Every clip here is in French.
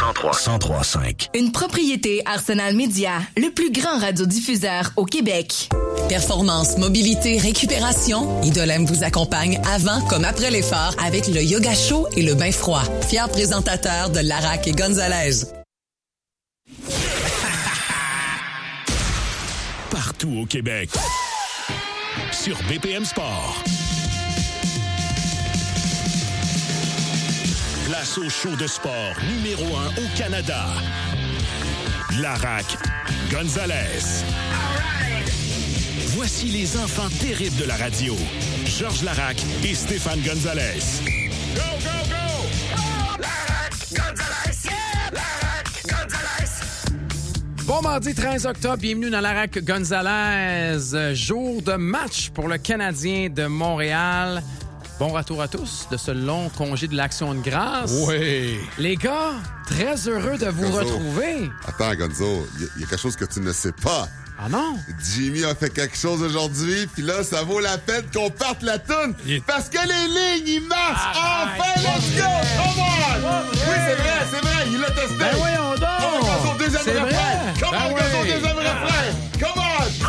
103.5. Une propriété Arsenal Média, le plus grand radiodiffuseur au Québec. Performance, mobilité, récupération, Idolem vous accompagne avant comme après l'effort avec le yoga chaud et le bain froid. Fier présentateur de Larac et Gonzalez. Partout au Québec. Sur BPM Sport. Place au show de sport numéro 1 au Canada. Larac, Gonzalez. Voici les enfants terribles de la radio. Georges Larac et Stéphane Gonzalez. Go, go, go! Oh, Larac, Gonzalez! Yeah! Larac, Gonzalez! Bon mardi 13 octobre, bienvenue dans Larac Gonzalez. Jour de match pour le Canadien de Montréal. Bon retour à tous de ce long congé de l'Action de grâce. Oui. Les gars, très heureux de vous retrouver. Attends, Gonzo, il y a quelque chose que tu ne sais pas. Ah non? Jimmy a fait quelque chose aujourd'hui, puis là, ça vaut la peine qu'on parte la toune, parce que les lignes, ils marchent! Enfin, let's go! Come on! Oui, c'est vrai, il l'a testé! Ben voyons donc! Come on, Gonzo, deuxième refrain! Come on, Gonzo, deuxième refrain! Come on!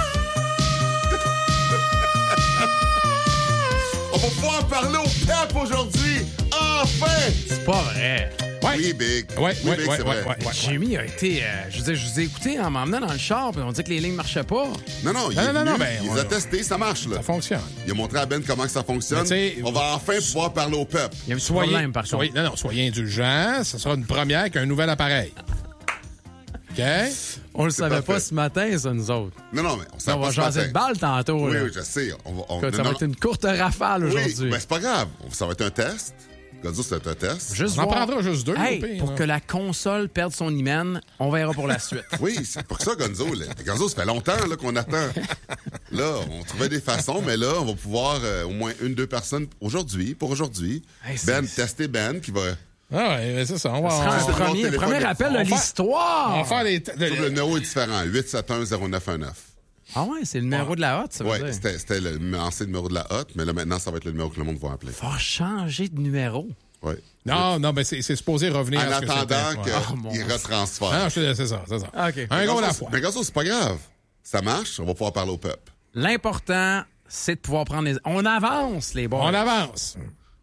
On va pouvoir parler au pep aujourd'hui! Enfin! C'est pas vrai. Ouais. Oui, Big. Ouais, oui, Big, c'est vrai. Jimmy a été... je vous ai écouté en m'emmenant dans le char, puis on dit que les lignes marchaient pas. Non, il on a testé, ça marche, là. Ça fonctionne. Il a montré à Ben comment que ça fonctionne. On va enfin pouvoir parler au peuple. Il y a un petit problème, par contre. Soyez indulgents. Ce sera une première avec un nouvel appareil. OK? On le savait parfait. pas ce matin, ça, nous autres. Non, mais on savait On pas va ce jaser matin. de balle tantôt. Oui, là. je sais. Ça va être une courte rafale aujourd'hui. Oui, mais c'est pas grave. Ça va être un test. Gonzo, c'est un test. Juste On en voir... prendra juste deux. Hey, au pire, pour là. que la console perde son hymen, on verra pour la suite. Oui, c'est pour ça, Gonzo. Gonzo, ça fait longtemps là, qu'on attend. Là, on trouvait des façons, mais là, on va pouvoir au moins 1-2 personnes pour aujourd'hui. Hey, tester Ben qui va... Ah ouais, mais c'est ça. On va Ce sera un premier appel de l'histoire. On va faire les... Le numéro est différent. 871-0919. Ah ouais, c'est le numéro de la hotte, ça veut Oui, dire. c'était l'ancien numéro de la hotte, mais là, maintenant, ça va être le numéro que le monde va appeler. Faut changer de numéro. Oui. Non, mais c'est supposé revenir En à ce que attendant c'était. qu'il retransfère. Non, c'est ça. OK. Un gros à la fois. Mais Gonzo, c'est pas grave. Ça marche, on va pouvoir parler au peuple. L'important, c'est de pouvoir prendre les... On avance, les boys. On avance.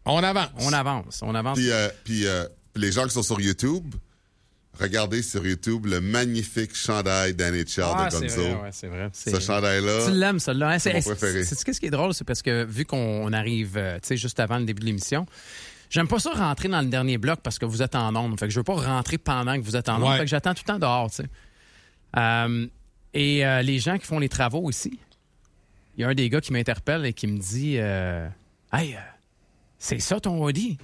Puis les gens qui sont sur YouTube, regardez sur YouTube le magnifique chandail d'NHL de Gonzo. C'est vrai. Ce chandail-là, Tu l'aimes, celui-là. Hein? c'est mon préféré. C'est qu'est-ce qui est drôle? C'est parce que vu qu'on arrive juste avant le début de l'émission, j'aime pas ça rentrer dans le dernier bloc parce que vous êtes en onde. Fait que je veux pas rentrer pendant que vous êtes en onde. Ouais. Fait que j'attends tout le temps dehors, tu sais. Les gens qui font les travaux ici, il y a un des gars qui m'interpelle et qui me dit Hey, c'est ça ton Audi?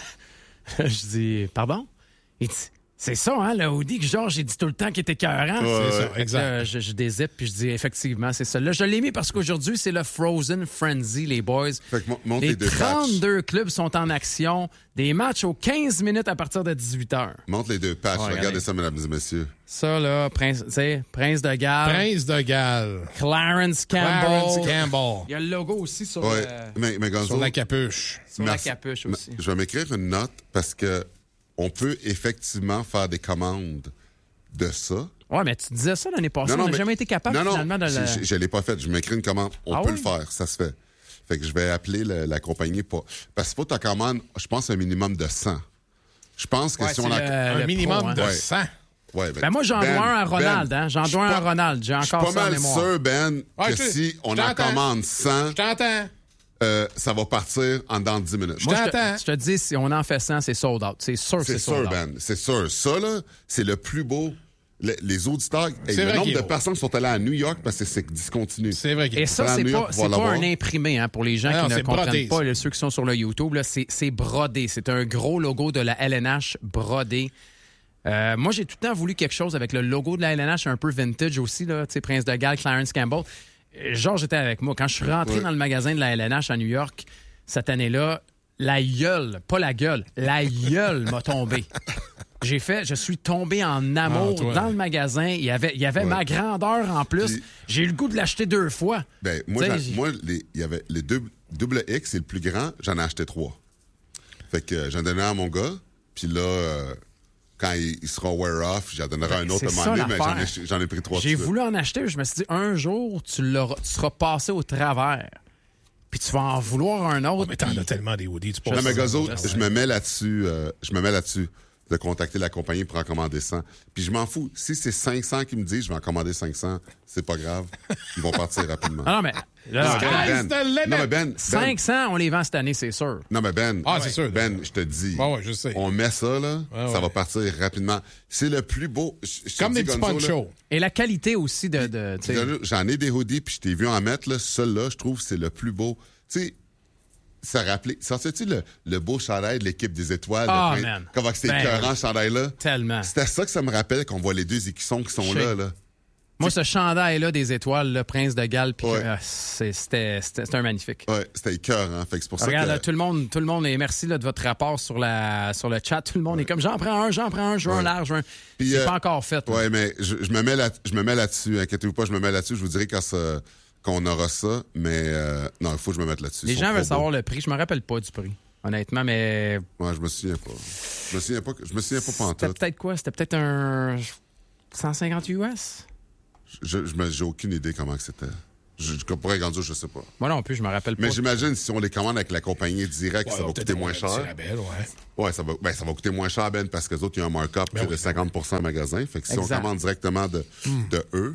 Je dis pardon? Il dit c'est ça, hein, le Audi que Georges j'ai dit tout le temps qu'il était écœurant. C'est ça, exact. Je dézippe puis je dis effectivement, c'est ça. Là, je l'ai mis parce qu'aujourd'hui, c'est le Frozen Frenzy, les boys. Fait que monte les les deux 32 clubs sont en action. Des matchs aux 15 minutes à partir de 18h. Montre les deux patchs. Ouais, Regardez regardez. ça, mesdames et messieurs. Ça, là, Prince de Galles. Prince de Galles. Clarence Clarence Campbell. Campbell. Il y a le logo aussi sur, Ouais. Mais Gonzo, Sur la capuche. sur la merci. capuche aussi. Je vais m'écrire une note parce que on peut effectivement faire des commandes de ça. Ouais, mais tu disais ça l'année passée. On n'a mais- jamais été capable finalement de le... je l'ai pas fait. Je m'écris une commande. On Ah peut oui? le faire. Ça se fait. Fait que je vais appeler la compagnie pour... Parce que faut ta commande, je pense, un minimum de 100. Je pense que Ouais, si on c'est a... le Un minimum pro, de Ouais. 100. Ouais, Ben moi, j'en dois un à Ronald, hein. J'en dois un à Ronald. J'ai Je suis encore pas ça en mal mémoire. sûr, Ben, Ouais, que si on je en t'entends. commande 100, Je t'entends. ça va partir en dans 10 minutes. Moi, t'entends. je te dis, si on en fait 100, c'est sold out. C'est sûr que C'est c'est sold sûr, out. Ben. C'est sûr. Ça, là, c'est le plus beau. Les auditeurs, C'est le vrai nombre qu'il de est beau. personnes qui sont allées à New York parce que c'est discontinu. C'est vrai qu'il Et est ça, Prends c'est New York pas, pour c'est pas l'avoir. un imprimé, hein, pour les gens Non, qui ne c'est comprennent brodé, pas, ça. là, ceux qui sont sur le YouTube, là, c'est brodé. C'est un gros logo de la LNH brodé. Moi, j'ai tout le temps voulu quelque chose avec le logo de la LNH un peu vintage aussi, là, tu sais, Prince de Galles, Clarence Campbell. Georges était avec moi. Quand je suis rentré Ouais. dans le magasin de la LNH à New York, cette année-là, la gueule, pas la gueule, la gueule m'a tombé. Je suis tombé en amour Ah, toi. dans le magasin. Il y avait ma grandeur en plus. Puis- J'ai eu le goût de l'acheter 2 fois. Ben, moi, T'sais, il y avait les deux double X, c'est le plus grand, j'en ai acheté 3. Fait que j'en donnais à mon gars, puis là, quand ils seront wear-off, j'en donnerai un autre à un c'est moment donné, ça, mais l'affaire. j'en ai pris 3 J'ai voulu en acheter, je me suis dit, un jour, tu seras passé au travers. Puis tu vas en vouloir un autre. Mais t'en puis- as tellement des hoodies, tu Non, penses. mais Gozo, je sais. je me mets là-dessus. De contacter la compagnie pour en commander 100. Puis je m'en fous. Si c'est 500 qui me disent, je vais en commander 500, c'est pas grave. Ils vont partir rapidement. Ah non, mais là, Non, Sky's the limit. Non, mais Ben. 500, on les vend cette année, c'est sûr. Non, mais Ben. Ah, c'est sûr. Ben, je te dis. Ouais, je sais. On met ça, là. Ouais, ça ouais. va partir rapidement. C'est le plus beau. Je te Comme dis, des petits Gonzo, là, ponchos. Et la qualité aussi de tu sais, J'en ai des hoodies, puis je t'ai vu en mettre, là. Celui-là, je trouve que c'est le plus beau. Tu sais, ça rappelait. Sortais-tu le beau chandail de l'équipe des étoiles? Ah, le man. Comment c'était Ben, écœurant, ce chandail-là? tellement. C'était ça que ça me rappelle qu'on voit les deux écussons qui sont Je là, sais. là. Moi, ce chandail-là des étoiles, le Prince de Galles, puis Ouais. c'était un magnifique. Ouais, c'était écœurant. Fait que c'est pour Regarde, ça là, que... tout le monde, et merci là, de votre rapport sur le chat. Tout le monde est comme, j'en prends un, je veux un large, je veux un... Puis, C'est pas encore fait. là. Ouais, mais je me mets là-dessus. Inquiétez-vous pas, je me mets là-dessus. Je vous dirai qu'on aura ça, mais non, il faut que je me mette là-dessus. Les Ils sont gens trop veulent savoir beaux. le prix. Je me rappelle pas du prix, honnêtement, mais Ouais, je me souviens pas. Je me souviens pas c'était pantoute. peut-être quoi? C'était peut-être un 150 US? J'ai aucune idée comment que c'était. Pour Ganzo, je sais pas. Moi non plus, je me rappelle pas. Mais j'imagine si on les commande avec la compagnie direct, ça va coûter moins cher. Ouais, ça va coûter moins cher, Ben, parce que les autres, il y a un markup de 50% en magasin. Fait que si Exact. on commande directement de eux,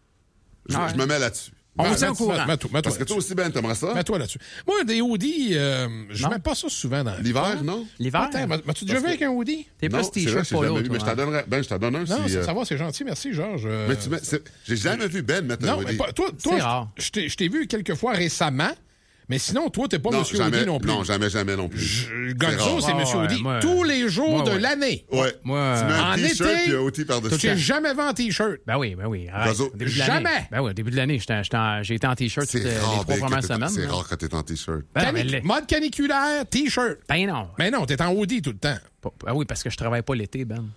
je me mets là-dessus. On vous Ben, tient au courant. Mets-toi Parce que toi aussi, Ben, t'aimerais ça? Mets-toi là-dessus. Moi, des hoodies, je Non. mets pas ça souvent dans L'hiver, non? L'hiver, Attends, m'as-tu déjà vu avec un hoodie? t'es Non, plus c'est vrai, t-shirt j'ai jamais polo. vu, mais je t'en donnerais. Ben, je t'en donne un Non, si... ça va, c'est gentil. Merci, Georges. Mais j'ai jamais vu Ben mettre un Non, mais hoodie. pas, toi, C'est rare. je t'ai vu quelques fois récemment, mais sinon, toi, t'es pas Non, Monsieur jamais, Hoodie non plus. non, jamais non plus. Gonzo, c'est rare. Monsieur Ah ouais, Hoodie moi- tous les jours moi, de ouais. l'année. Ouais. Moi, tu mets un en t-shirt été, puis un outil Tu par-dessus. t'es jamais vu en T-shirt. Ben oui. Arrête. Gonzo, Au début de l'année. jamais. Ben oui, au début de l'année, j'ai été en t-shirt toutes C'est les rare, 3 Ben, premières que semaines. c'est là. rare quand t'es en t-shirt. Ben, mais Mode caniculaire, T-shirt. ben non. Mais non, t'es en hoodie tout le temps. Ben oui, parce que je travaille pas l'été, Ben.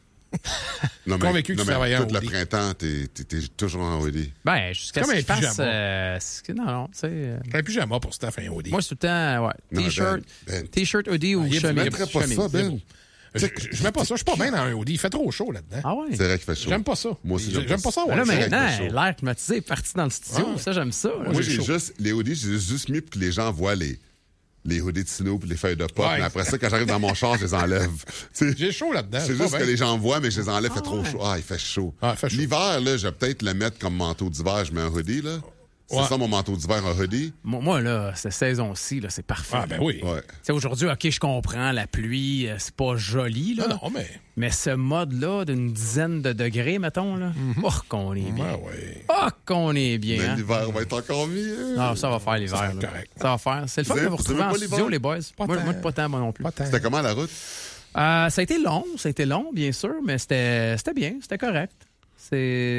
Non, Convaincu que tu travaillais en tout le hoodie. printemps, t'es toujours en hoodie. Ben, jusqu'à Comme ce un que je fasse... pyjama. non, tu sais... T'as un pyjama pour Steph, un hoodie. Moi, c'est tout le temps, ouais. Non, T-shirt, Ben. T-shirt, hoodie ou tu Tu chemise. mettrais pas ça, Ben? Je mets pas ça. Je suis pas bien dans un hoodie. Il fait trop chaud là-dedans. Ah ouais? C'est vrai qu'il fait chaud. J'aime pas ça. Moi aussi, J'aime pas ça. Ben ouais. là, c'est vrai maintenant, qu'il fait chaud. l'air climatisé est parti dans le studio. Ah. Ça, j'aime ça. là. Moi, j'ai j'ai chaud. juste... Les hoodies, j'ai juste mis pour que les gens voient les hoodies de Snoop et les feuilles de pop. Ouais. Mais après ça, quand j'arrive dans mon char, je les enlève. Tu sais, J'ai chaud là-dedans. c'est pas juste que bien. les gens voient, mais je les enlève, il fait trop chaud. Ah, il fait chaud. Ah, il fait chaud. L'hiver, là, je vais peut-être le mettre comme manteau d'hiver. Je mets un hoodie, là. C'est Ouais. ça, mon manteau d'hiver, un hoodie. Moi, là, cette saison-ci, là, c'est parfait. Ah, ben oui. Ouais. Tu sais, aujourd'hui, OK, je comprends, la pluie, c'est pas joli, là. Non, mais. Mais ce mode-là, d'une dizaine de degrés, mettons, là, oh, qu'on est bien. Ah, ouais. Oh, qu'on est bien. Mais hein. l'hiver va être encore mieux. Non, ça va faire l'hiver. Ça va là. être correct. Ça va faire. C'est le fun Vous de vous aimez retrouver en pas studio, l'hiver? les boys. Moi, pas tant, moi non plus. Pas tant. C'était comment la route? Ça a été long, bien sûr, mais c'était bien, c'était correct. C'est...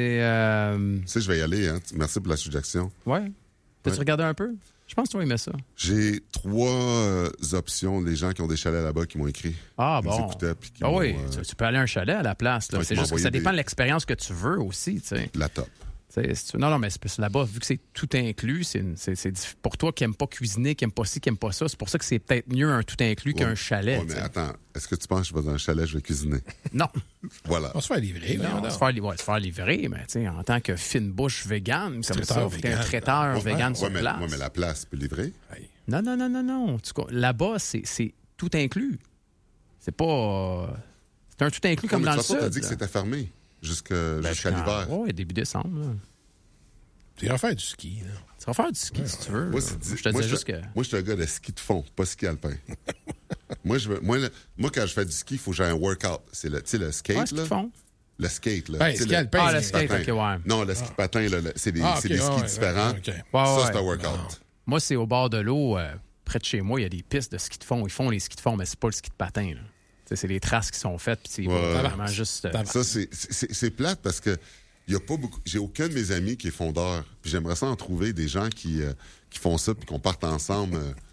Tu sais, je vais y aller, hein. Merci pour la suggestion. Ouais. T'as-tu Ouais. regardé un peu? Je pense que tu vas aimer ça. J'ai 3 options, les gens qui ont des chalets là-bas qui m'ont écrit. Ah Ils bon. nous écoutaient, puis qui Ah oui, m'ont, tu peux aller à un chalet à la place. Là. Ouais, C'est qui juste que m'ont ça envoyé dépend des- de l'expérience que tu veux aussi. Tu sais. la top. Tu sais, non, mais c'est parce que là-bas, vu que c'est tout inclus, pour toi qui n'aimes pas cuisiner, qui n'aime pas ci, qui n'aime pas ça, c'est pour ça que c'est peut-être mieux un tout inclus qu'un chalet. Ouais, tu mais sais. attends, est-ce que tu penses que je vais dans un chalet, je vais cuisiner? Non. Voilà. On va se faire livrer. Non, voyons se donc. faire livrer, mais tu sais, en tant que fine bouche végane, comme ça, Traiteur t'es un vegan. traiteur Ouais, vegan sur mais, place. ouais, mais la place peut livrer. Non. Là-bas, c'est tout inclus. C'est pas... c'est un tout inclus comme Ouais, dans mais le de toute façon, sud. t'as dit que c'était fermé jusqu'à l'hiver. Oui, début décembre. Là. Tu iras faire du ski. Là. Tu vas faire du ski si tu veux. Moi, Je te dis juste que... moi, je suis un gars de ski de fond, pas ski alpin. moi, quand je fais du ski, il faut que j'ai un workout. C'est le, tu sais, le skate, Ouais, ce qu'ils là. font. Le skate, là. Ouais, Tu sais, ski alpin, Ah, le c'est- skate, OK, ouais. Non, le ski de patin, là, c'est des, Ah, c'est ok, des skis ouais, différents. ok. Ouais, Ça, ouais. c'est un workout. Moi, c'est au bord de l'eau, près de chez moi, il y a des pistes de ski de fond. Ils font les skis de fond, mais c'est pas le ski de patin. Là. Tu sais, c'est les traces qui sont faites, puis c'est Ouais. vraiment juste... Ça, c'est plate parce que il y a pas beaucoup. J'ai aucun de mes amis qui est fondeur. Puis j'aimerais ça en trouver des gens qui font ça puis qu'on parte ensemble.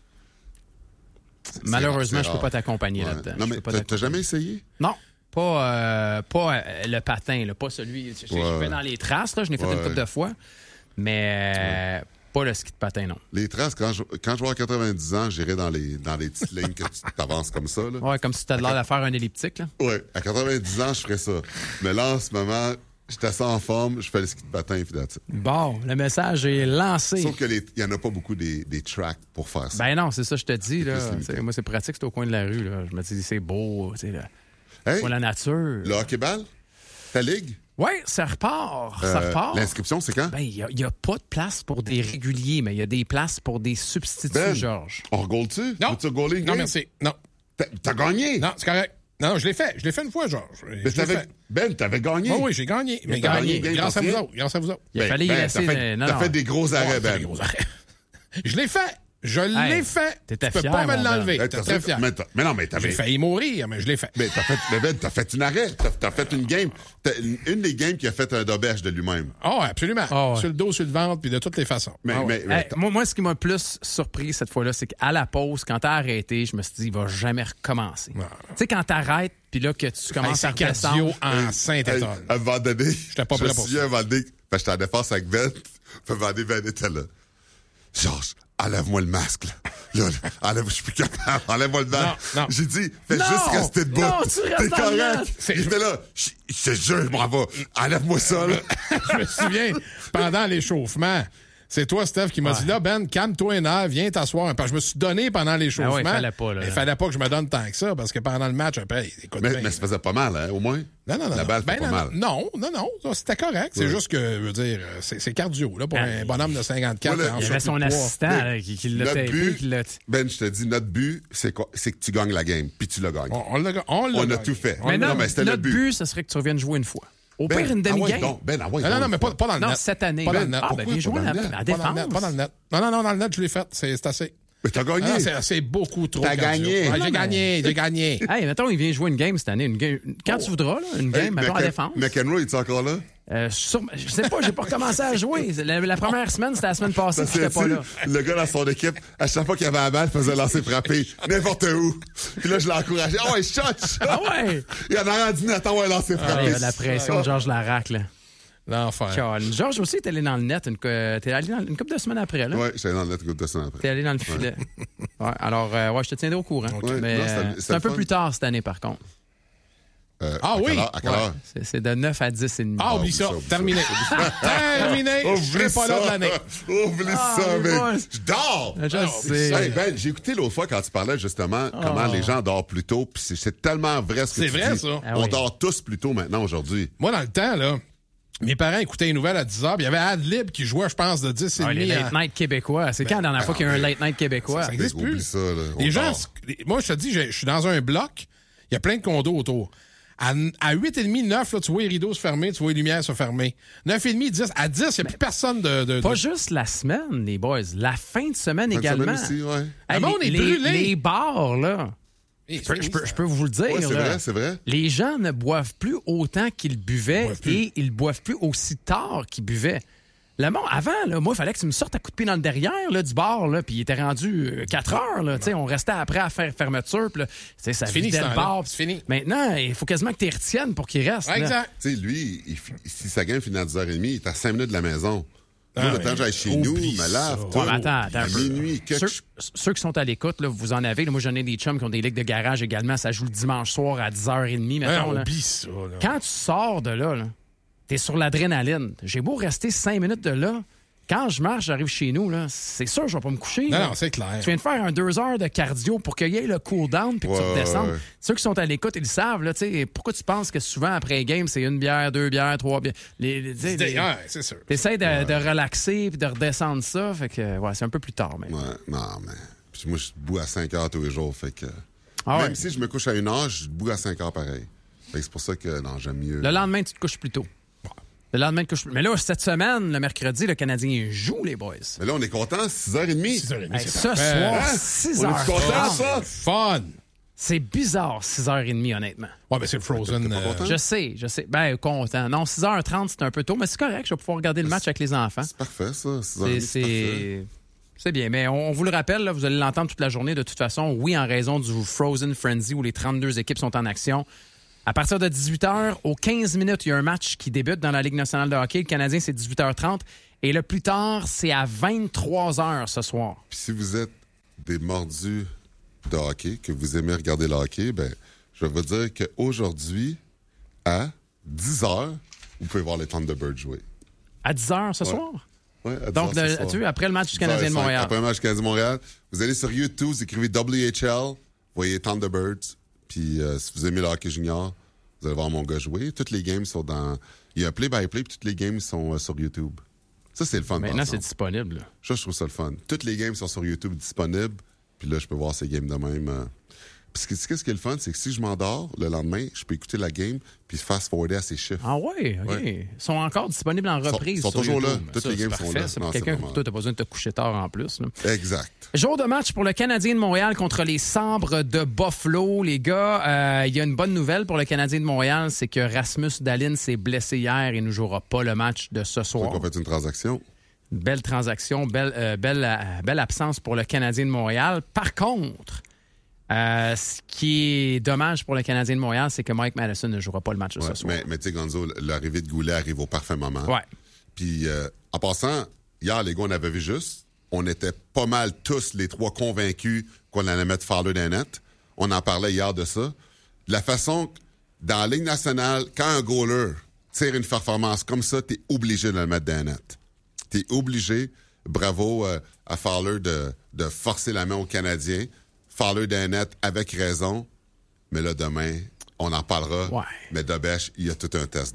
Malheureusement, c'est je peux rare. pas t'accompagner Ouais. là-dedans. Non, Je mais peux pas t'as t'accompagner. jamais essayé? Non, pas le patin, là, pas celui... Je vais dans les traces, là, je l'ai fait une Ouais. couple de fois, mais Pas le ski de patin, non. Les traces, quand je vais avoir 90 ans, j'irai dans les petites lignes que tu t'avances comme ça. Là. Ouais, comme si tu as l'air de faire un elliptique. Là. Ouais, à 90 ans, je ferais ça. Mais là, en ce moment, j'étais assez en forme, je fais le ski de patin, puis that's it. Bon, le message est lancé. Sauf qu'il n'y en a pas beaucoup des tracks pour faire ça. Ben non, c'est ça, je te dis. Là. plus limité. Moi, c'est pratique, c'est au coin de la rue. Là. Je me dis, c'est beau, tu sais, là. Hey, Pour la nature. le hockey-ball, ta ligue, Oui, ça repart. Ça repart. l'inscription, c'est quand? Ben, il n'y a pas de place pour des réguliers, mais il y a des places pour des substituts, Ben, Georges. on regoule-tu? Non. Veux-tu regoler une Non, game? merci. Non. T'as gagné? Non, c'est correct. Non, je l'ai fait. Je l'ai fait une fois, Georges. Mais t'avais gagné. Oui, j'ai gagné. Mais t'as gagné gagné une game grâce à vous contre autres. Grâce à vous autres. Il fallait y laisser... T'as fait des gros arrêts, Ben. Je l'ai fait. Je l'ai fait. t'étais Tu peux fier, pas me mon l'enlever. Hey, T'es très fier. Mais non, mais J'ai t'avais... failli mourir, mais je l'ai fait. Mais t'as fait une arrêt. T'as fait une game. Une des games qui a fait un doberge de lui-même. Oh, absolument. Ah ouais. Sur le dos, sur le ventre, puis de toutes les façons. Mais, Ah ouais. mais Moi, ce qui m'a plus surpris cette fois-là, c'est qu'à la pause, quand t'as arrêté, je me suis dit, il va jamais recommencer. Tu sais, quand t'arrêtes, puis là, que tu commences à c'est cardio redescendre... en Saint-Étoile. à un moment donné, J'étais pas prêt je me pour souviens, ça. un moment donné, parce que j'étais en défense avec Ben, puis un moment donné, Ben était là. Georges, enlève-moi le masque, là. Là, enlève, je suis plus capable. Enlève-moi le masque. Non. J'ai dit, fais Non! juste rester debout. Non, tu restes T'es dans le correct. masque. Il était là. Je te jure, bravo. Enlève-moi ça, là. Je me souviens, pendant l'échauffement, c'est toi, Steph, qui m'a dit, là, Ben, calme-toi les nerfs, viens t'asseoir. Parce que je me suis donné pendant l'échauffement. Ah ouais, fallait pas, là. Il fallait pas que je me donne tant que ça, parce que pendant le match, après, écoute bien. Mais ça faisait pas mal, hein, au moins. Non. La balle fait pas mal. Non, c'était correct. C'est juste que, je veux dire, c'est cardio, là, pour un bonhomme de 54 Voilà. en Il y avait son surplus de poids. assistant là, qui l'a Notre tapé, but, qui l'a... Ben, je te dis, notre but, c'est quoi? C'est que tu gagnes la game, puis tu l'as gagné. On l'a On a gagné. tout fait. Mais Non, non, mais c'était notre le but. ce serait que tu reviennes jouer une fois. Au Ben, pire, une ah ouais, demi-game. donc, Ben, ah ouais, Non, donc, mais pas dans le Non, net. cette année. Pas dans le net. Ah, ben, Pourquoi bien joué pas dans le à net? la Pas dans le défense. net, pas dans le net. Non, dans le net, je l'ai fait. C'est assez. Mais t'as gagné. Ah, c'est beaucoup trop. T'as cardio. gagné. Ouais, Non, j'ai gagné. Hey, mettons, il vient jouer une game cette année. Quand tu voudras, là, une game, mettons, à défense. McEnroe, il est encore là? Je sais pas, j'ai pas recommencé à jouer. La première semaine, c'était la semaine passée, Ça, puis j'étais pas là. le gars dans son équipe, à chaque fois qu'il avait la balle, il faisait lancer frapper n'importe où. Puis là, je l'ai encouragé. Ah ouais, shot! Ah ouais! Il en a rendu net, ouais, lancer Ah, frapper. la pression de Georges Larac, là. L'enfer. Georges aussi est allé dans le net t'es allé dans une couple de semaines après, là. Ouais, j'étais dans le net groupe de semaines après. T'es allé dans le filet. Ouais, alors, je te tiendrai au courant. Ouais, Mais non, c'était c'est un le peu fun. plus tard cette année, par contre. Ah oui? À quelle heure? C'est de 9 à 10 et demi. Ah, oublie ça. oublie ça. Terminé. Terminé. Je serai pas là de l'année. Oublie ça, mais mec. moi, Je dors! Je sais. Hey, Ben, j'ai écouté l'autre fois quand tu parlais justement comment les gens dorment plus tôt, puis c'est tellement vrai ce que C'est tu vrai, dis. ça. Ah On oui. dort tous plus tôt maintenant aujourd'hui. Moi, dans le temps, là, mes parents écoutaient les nouvelles à 10h, puis il y avait Adlib qui jouait, je pense, de 10 et Ah, les demi late night québécois. C'est quand la dernière fois qu'il y a un late night québécois? Ça existe Oublie plus. ça, là. On Les gens, dort. moi, je te dis, je suis dans un bloc, il y a plein de condos autour. À 8h30, 9, là, tu vois les rideaux se fermer, tu vois les lumières se fermer. 9h30, 10. À 10, il n'y a plus personne de... Pas juste la semaine, les boys. La fin de semaine Fin de également. semaine aussi, ouais. Le monde est brûlé. Les bars, là. Eh, Je peux vous le dire. Ouais, c'est là. vrai, c'est vrai. Les gens ne boivent plus autant qu'ils buvaient boivent plus. et ils boivent plus aussi tard qu'ils buvaient. Le monde, avant, là, moi, il fallait que tu me sortes à coup de pied dans le derrière là, du bar, là, puis il était rendu 4 heures. Là, on restait après à faire fermeture, puis là, ça C'est fini, vidait ce le temps-là. bar. C'est fini. Maintenant, il faut quasiment que tu les retiennes pour qu'ils restent. Ouais, là. exact. Tu sais, lui, si sa game finit à 10h30, il est à 5 minutes de la maison. Moi, Ah, le temps que j'aille chez oublie nous, me ça. lave, Ouais, tout. mais attends À un peu. minuit, Ceux qui sont à l'écoute, là, vous en avez. Là, moi, j'en ai des chums qui ont des ligues de garage également. Ça joue le dimanche soir à 10h30, mettons. là. Oublie ça. Là. Quand tu sors de là, t'es sur l'adrénaline. J'ai beau rester 5 minutes de là. Quand je marche, j'arrive chez nous, là, c'est sûr, je vais pas me coucher. Non, là. non, c'est clair. Tu viens de faire un 2 heures de cardio pour qu'il y ait le cool-down puis que tu Ouais, redescendes. ouais. Ceux qui sont à l'écoute, ils le savent. Là, pourquoi tu penses que souvent, après game, c'est 1 bière, 2 bières, 3 bières? Ouais, c'est sûr. T'essaies de relaxer puis de redescendre ça. Fait que, ouais, c'est un peu plus tard. Mais... Ouais, non, mais. Puis moi, je bois à 5 heures tous les jours. Fait que. Ah même ouais. si je me couche à 1 heure, je bois à 5 heures pareil. Fait que c'est pour ça que, non, j'aime mieux. Le lendemain, tu te couches plus tôt. Le lendemain, tu te couches plus. Mais là, cette semaine, le mercredi, le Canadien joue, les boys. Mais là, on est content, 6h30. 6h30, Hey, c'est ce parfait. soir, Hein? 6 On est heures. content, ça? Fun. C'est bizarre, 6h30, honnêtement. Ouais, mais c'est le Frozen. T'es pas content? Je sais. Ben, content. Non, 6h30, c'est un peu tôt, mais c'est correct. Je vais pouvoir regarder le match avec les enfants. C'est parfait, ça. 6h30, c'est parfait. C'est bien. Mais on vous le rappelle, là, vous allez l'entendre toute la journée de toute façon. Oui, en raison du Frozen Frenzy où les 32 équipes sont en action. À partir de 18h, aux 15 minutes, il y a un match qui débute dans la Ligue nationale de hockey. Le Canadien, c'est 18h30. Et le plus tard, c'est à 23h ce soir. Puis si vous êtes des mordus de hockey, que vous aimez regarder le hockey, ben, je vais vous dire qu'aujourd'hui, à 10h, vous pouvez voir les Thunderbirds jouer. À 10h ce soir? Ouais, à 10h Donc, ce soir. tu vois, après le match du Canadien de Montréal. Après le match du Canadien de Montréal, vous allez sur YouTube, vous écrivez WHL, vous voyez Thunderbirds, puis si vous aimez le hockey junior, vous allez voir mon gars jouer. Toutes les games sont dans... Il y a un play-by-play, puis toutes les games sont sur YouTube. Ça, c'est le fun. Maintenant, c'est disponible. Je trouve ça le fun. Toutes les games sont sur YouTube disponibles, puis là, je peux voir ces games de même. Parce que ce qui est le fun, c'est que si je m'endors, le lendemain, je peux écouter la game puis fast-forwarder à ses chiffres. Ah ouais, OK. Ouais. Ils sont encore disponibles en reprise. Ils sont sur toujours YouTube. là. Toutes les games sont là. C'est Non, pour quelqu'un c'est comme vraiment- toi, t'as pas besoin de te coucher tard en plus. Là. Exact. Jour de match pour le Canadien de Montréal contre les Sabres de Buffalo. Les gars, il y a une bonne nouvelle pour le Canadien de Montréal, c'est que Rasmus Dahlin s'est blessé hier et ne jouera pas le match de ce soir. Donc, on fait une transaction. Belle transaction, belle absence pour le Canadien de Montréal. Par contre, ce qui est dommage pour le Canadien de Montréal, c'est que Mike Madison ne jouera pas le match de Ouais, ce soir. mais tu sais, Gonzo, l'arrivée de Goulet arrive au parfait moment. Ouais. Puis, en passant, hier, les gars, on avait vu juste, on était pas mal tous, les trois, convaincus qu'on allait mettre Fowler dans le net. On en parlait hier de ça. La façon, dans la Ligue nationale, quand un goaler tire une performance comme ça, t'es obligé de le mettre dans le net. T'es obligé. Bravo à Fowler de forcer la main aux Canadiens. Fowler dans le net avec raison. Mais là, demain, on en parlera. Ouais. Mais Dobèche, il y a tout un test